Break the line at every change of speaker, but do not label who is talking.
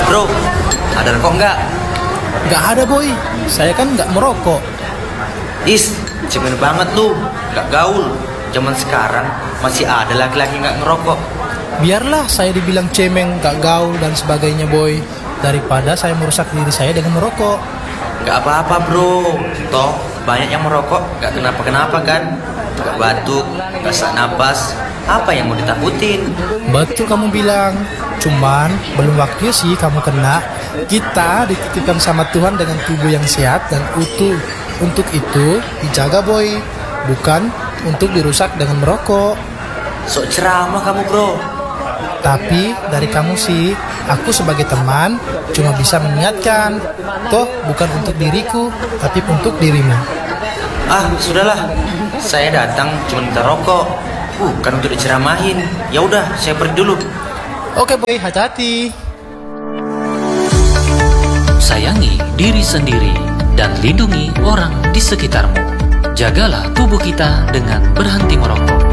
Bro, ada rokok nggak?
Nggak ada boy, saya kan nggak merokok.
Is, cemen banget lu, nggak gaul. Zaman sekarang masih ada laki-laki nggak ngerokok.
Biarlah saya dibilang cemeng, nggak gaul dan sebagainya boy, daripada saya merusak diri saya dengan merokok.
Nggak apa-apa bro, toh banyak yang merokok nggak kenapa-kenapa kan? Nggak batuk, nggak sesak napas. Apa yang mau ditakutin?
Betul kamu bilang, cuman belum waktunya sih kamu kena. Kita dititipkan sama Tuhan dengan tubuh yang sehat dan utuh. Untuk itu dijaga boy, bukan untuk dirusak dengan merokok.
Sok ceramah kamu bro.
Tapi dari kamu sih, aku sebagai teman cuma bisa mengingatkan. Toh bukan untuk diriku, tapi untuk dirimu.
Ah, sudahlah. Saya datang cuma minta rokok, bukan untuk diceramahin. Ya udah, saya pergi dulu.
Oke boy, hati-hati.
Sayangi diri sendiri dan lindungi orang di sekitarmu. Jagalah tubuh kita dengan berhenti merokok.